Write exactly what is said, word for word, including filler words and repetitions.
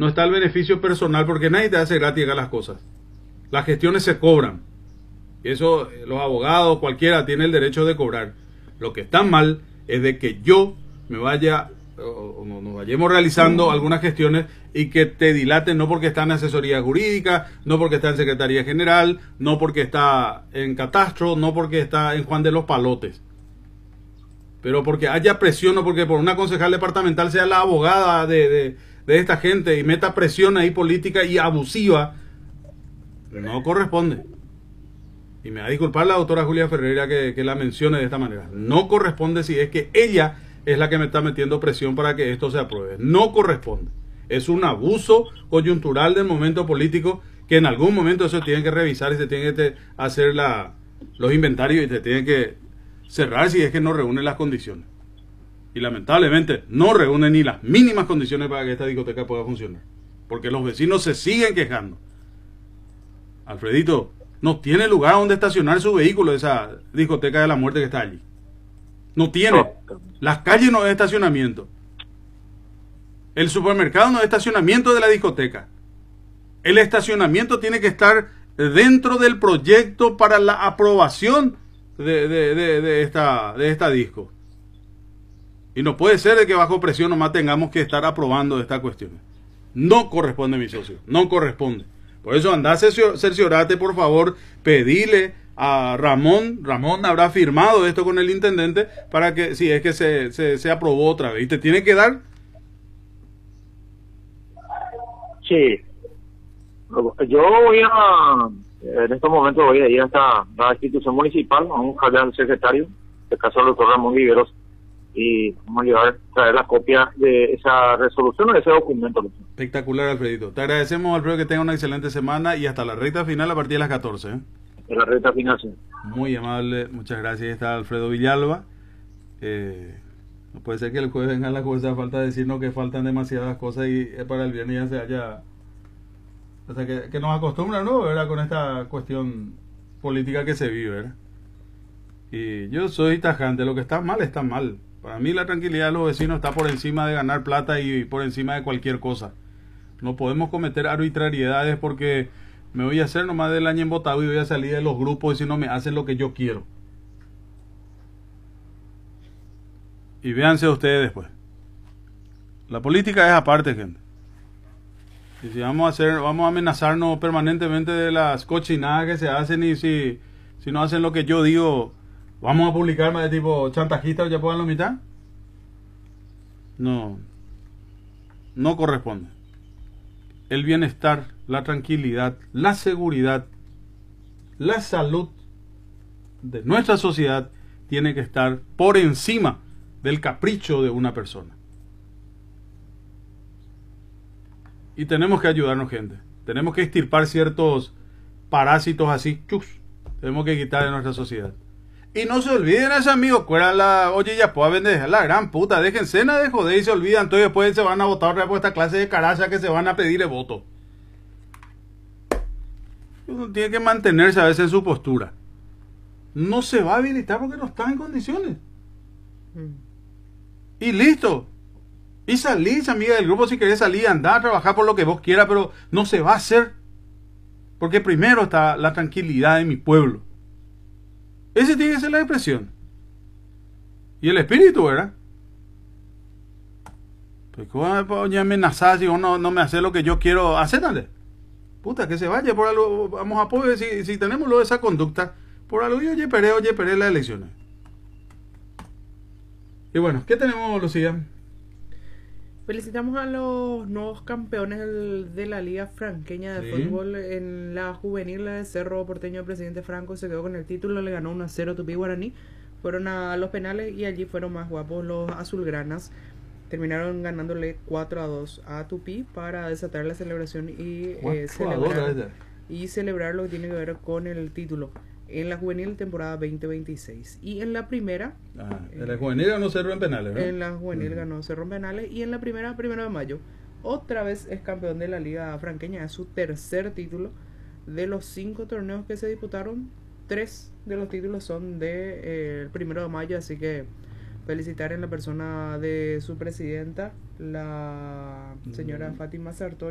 no está el beneficio personal, porque nadie te hace gratis acá las cosas. Las gestiones se cobran. Y eso, los abogados, cualquiera, tiene el derecho de cobrar. Lo que está mal es de que yo me vaya, o nos no vayamos realizando uh-huh. algunas gestiones y que te dilaten, no porque está en asesoría jurídica, no porque está en Secretaría General, no porque está en Catastro, no porque está en Juan de los Palotes. Pero porque haya presión, o porque por una concejal departamental sea la abogada de, de, de esta gente y meta presión ahí política y abusiva, no corresponde. Y me va a disculpar la doctora Julia Ferreira que, que la mencione de esta manera. No corresponde si es que ella es la que me está metiendo presión para que esto se apruebe. No corresponde. Es un abuso coyuntural del momento político que en algún momento eso tiene que revisar y se tiene que hacer la, los inventarios y se tiene que cerrar si es que no reúne las condiciones. Y lamentablemente no reúne ni las mínimas condiciones para que esta discoteca pueda funcionar. Porque los vecinos se siguen quejando. Alfredito, no tiene lugar donde estacionar su vehículo esa discoteca de la muerte que está allí. No tiene. Las calles no es estacionamiento. El supermercado no es estacionamiento de la discoteca. El estacionamiento tiene que estar dentro del proyecto para la aprobación de, de, de, de, esta, de esta disco. Y no puede ser de que bajo presión nomás tengamos que estar aprobando esta cuestión. No corresponde, mi socio. No corresponde. Por eso andá, cerciorate, por favor, pedile a Ramón. Ramón habrá firmado esto con el intendente para que, si es que se, se, se aprobó otra vez. Y te tiene que dar. Sí. Yo voy a, en estos momentos voy a ir hasta la institución municipal, vamos a buscarle al secretario, en este caso el doctor Ramón Viveros, y vamos a llevar a traer la copia de esa resolución o de ese documento. Espectacular, Alfredito. Te agradecemos, Alfredo, que tenga una excelente semana y hasta la recta final a partir de las catorce. ¿eh? En la recta final, sí. Muy amable, muchas gracias. Ahí está Alfredo Villalba. Eh, no puede ser que el jueves venga la jueza a falta de decirnos que faltan demasiadas cosas y para el viernes ya se haya... O sea, que, que nos acostumbran, ¿no? ¿verdad? Con esta cuestión política que se vive, ¿verdad? Y yo soy tajante, lo que está mal está mal. Para mí la tranquilidad de los vecinos está por encima de ganar plata y por encima de cualquier cosa. No podemos cometer arbitrariedades porque me voy a hacer nomás del año embotado y voy a salir de los grupos y si no me hacen lo que yo quiero. Y véanse ustedes después. La política es aparte, gente. Y si vamos a hacer, vamos a amenazarnos permanentemente de las cochinadas que se hacen y si, si no hacen lo que yo digo, vamos a publicar más de tipo chantajista o ya pongan la mitad. No, no corresponde. El bienestar, la tranquilidad, la seguridad, la salud de nuestra sociedad tiene que estar por encima del capricho de una persona. Y tenemos que ayudarnos, gente. Tenemos que extirpar ciertos parásitos así. Chus, tenemos que quitar de nuestra sociedad. Y no se olviden esos amigos. Cuera la, oye, ya puedo vender la gran puta. Déjense nada de joder y se olvidan. Entonces después se van a votar otra vez por esta clase de caracha que se van a pedir el voto. Uno tiene que mantenerse a veces en su postura. No se va a habilitar porque no está en condiciones. Mm. Y listo. Y salís, amiga del grupo, si querés salir, andar a trabajar por lo que vos quieras, pero no se va a hacer. Porque primero está la tranquilidad de mi pueblo. Ese tiene que ser la expresión. Y el espíritu, ¿verdad? Pues cómo me amenazar si vos no, no me haces lo que yo quiero, acéptale. Puta, que se vaya por algo, vamos a poder, si, si tenemos lo de esa conducta, por algo yo yeperé o yeperé las elecciones. Y bueno, ¿qué tenemos, Lucía? Felicitamos a los nuevos campeones del, de la Liga Franqueña de sí. Fútbol en la juvenil de Cerro Porteño. Presidente Franco se quedó con el título, le ganó uno a cero Tupi Guaraní. Fueron a los penales y allí fueron más guapos los azulgranas. Terminaron ganándole cuatro a dos a Tupi para desatar la celebración y, eh, celebrar, y celebrar lo que tiene que ver con el título. En la juvenil temporada veinte veintiséis. Y en la primera... Ah, en la juvenil ganó Cerro en penales, ¿no? En la juvenil uh-huh. ganó Cerro en penales. Y en la primera, primero de mayo, otra vez es campeón de la Liga Franqueña. Es su tercer título. De los cinco torneos que se disputaron, tres de los títulos son de eh, el primero de mayo. Así que felicitar en la persona de su presidenta, la señora uh-huh. Fátima Sartori.